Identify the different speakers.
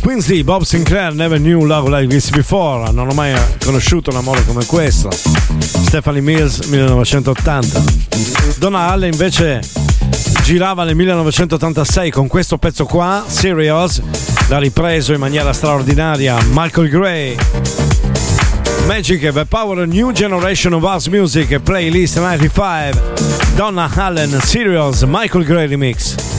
Speaker 1: Quincy, Bob Sinclair, Never Knew Love Like This Before. Non ho mai conosciuto un amore come questo. Stephanie Mills, 1980. Donna Allen invece girava nel 1986 con questo pezzo qua, Serious. L'ha ripreso in maniera straordinaria Michael Gray. Magic, The Power of New Generation of House Music, Playlist 95. Donna Allen, Serious, Michael Gray remix.